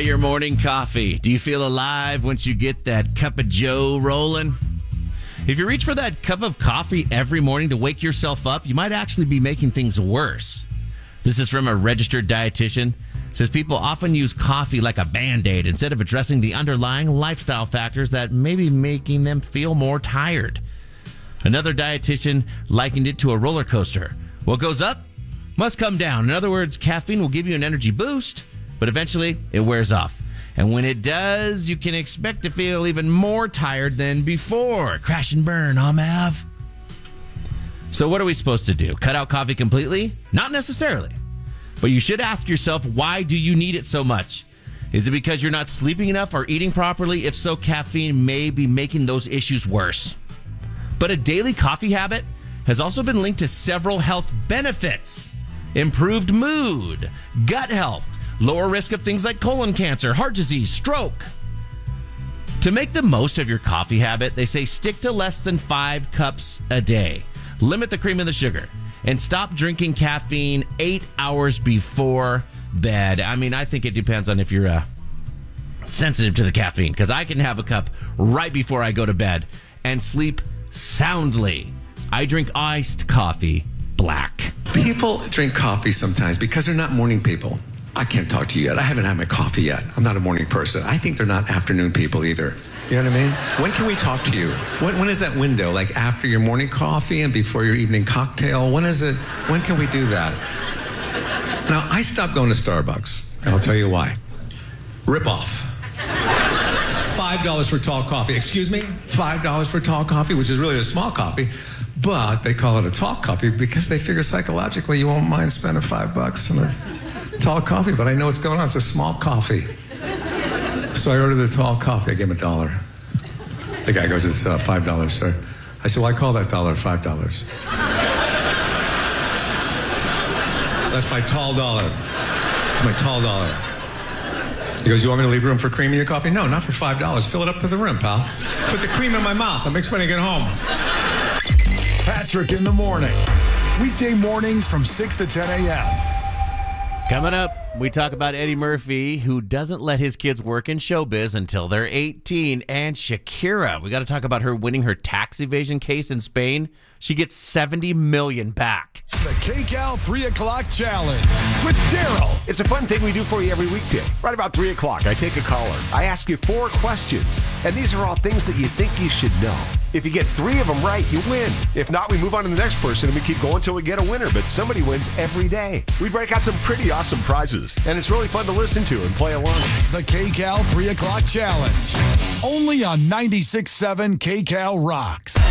your morning coffee? Do you feel alive once you get that cup of joe rolling? If you reach for that cup of coffee every morning to wake yourself up, you might actually be making things worse. This is from a registered dietitian. It says people often use coffee like a Band-Aid instead of addressing the underlying lifestyle factors that may be making them feel more tired. Another dietitian likened it to a roller coaster. What goes up must come down. In other words, caffeine will give you an energy boost, but eventually it wears off. And when it does, you can expect to feel even more tired than before. Crash and burn, Mav. So what are we supposed to do? Cut out coffee completely? Not necessarily. But you should ask yourself, why do you need it so much? Is it because you're not sleeping enough or eating properly? If so, caffeine may be making those issues worse. But a daily coffee habit has also been linked to several health benefits. Improved mood, gut health, lower risk of things like colon cancer, heart disease, stroke. To make the most of your coffee habit, they say stick to less than 5 cups a day. Limit the cream and the sugar. And stop drinking caffeine 8 hours before bed. I mean, I think it depends on if you're sensitive to the caffeine. Because I can have a cup right before I go to bed and sleep soundly. I drink iced coffee black. People drink coffee sometimes because they're not morning people. I can't talk to you yet. I haven't had my coffee yet. I'm not a morning person. I think they're not afternoon people either. You know what I mean? When can we talk to you? When is that window? Like after your morning coffee and before your evening cocktail? When is it? When can we do that? Now, I stopped going to Starbucks. I'll tell you why. Rip off. $5 for tall coffee. Excuse me? $5 for tall coffee, which is really a small coffee. But they call it a tall coffee because they figure psychologically you won't mind spending $5 on a tall coffee. But I know what's going on. It's a small coffee. So I ordered the tall coffee. I gave him $1. The guy goes, it's $5, sir. I said, well, I call that dollar $5. That's my tall dollar. It's my tall dollar. He goes, you want me to leave room for cream in your coffee? No, not for $5. Fill it up to the rim, pal. Put the cream in my mouth. That makes when I get home. Patrick in the morning. Weekday mornings from 6 to 10 a.m. Coming up, we talk about Eddie Murphy, who doesn't let his kids work in showbiz until they're 18, and Shakira. We got to talk about her winning her tax evasion case in Spain. She gets $70 million back. The KCAL 3 o'clock challenge with Daryl. It's a fun thing we do for you every weekday. Right about 3 o'clock, I take a caller. I ask you 4 questions, and these are all things that you think you should know. If you get 3 of them right, you win. If not, we move on to the next person, and we keep going until we get a winner. But somebody wins every day. We break out some pretty awesome prizes, and it's really fun to listen to and play along. The KCAL 3 o'clock challenge. Only on 96.7 KCAL Rocks.